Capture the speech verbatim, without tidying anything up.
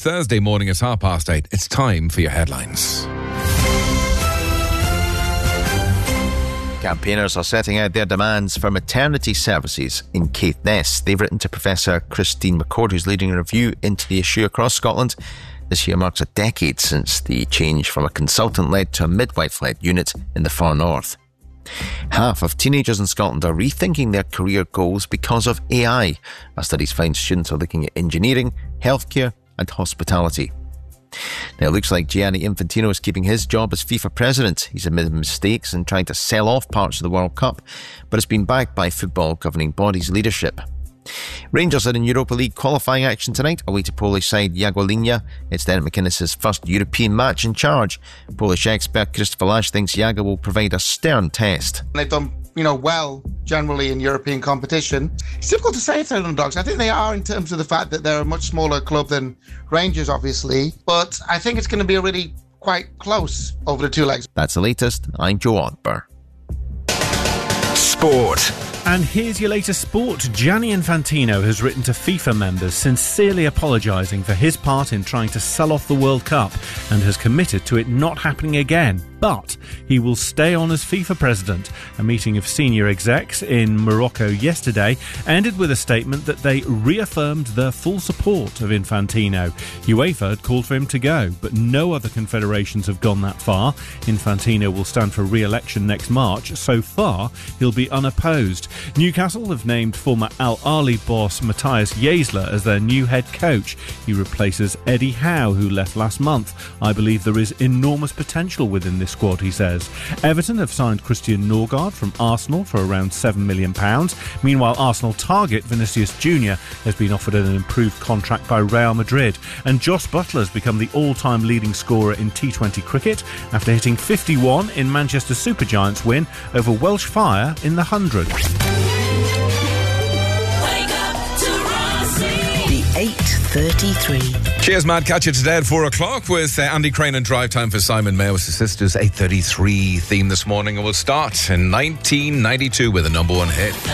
Thursday morning. It's half past eight. It's time for your headlines. Campaigners are setting out their demands for maternity services in Caithness. They've written to Professor Christine McCord, who's leading a review into the issue across Scotland. This year marks a decade since the change from a consultant-led to a midwife-led unit in the far north. Half of teenagers in Scotland are rethinking their career goals because of A I. Our studies find students are looking at engineering, healthcare and hospitality. Now, it looks like Gianni Infantino is keeping his job as FIFA president. He's admitted mistakes in trying to sell off parts of the World Cup, but has been backed by football governing bodies' leadership. Rangers are in Europa League qualifying action tonight, away to Polish side Jagiellonia. It's Derek McInnes' first European match in charge. Polish expert Christopher Lash thinks Jaga will provide a stern test. They've done, you know, well generally in European competition. It's difficult to say if they're underdogs. I think they are in terms of the fact that they're a much smaller club than Rangers, obviously. But I think it's going to be a really quite close over the two legs. That's the latest. I'm Joe Odber. Sport. And here's your latest sport. Gianni Infantino has written to FIFA members sincerely apologising for his part in trying to sell off the World Cup and has committed to it not happening again. But he will stay on as FIFA president. A meeting of senior execs in Morocco yesterday ended with a statement that they reaffirmed their full support of Infantino. UEFA had called for him to go, but no other confederations have gone that far. Infantino will stand for re-election next March. So far, he'll be unopposed. Newcastle have named former Al Ahly boss Matthias Jaesler as their new head coach. He replaces Eddie Howe, who left last month. I believe there is enormous potential within this squad, he says. Everton have signed Christian Norgard from Arsenal for around seven million pounds. Meanwhile, Arsenal target Vinicius Junior has been offered an improved contract by Real Madrid. And Josh Butler has become the all-time leading scorer in T twenty cricket after hitting fifty-one in Manchester Supergiants' win over Welsh Fire in the hundred. eight thirty-three. Cheers, Matt. Catch you today at four o'clock with uh, Andy Crane and Drive Time for Simon Mayo. It's the Sisters eight thirty-three theme this morning, and we'll start in nineteen ninety-two with a number one hit.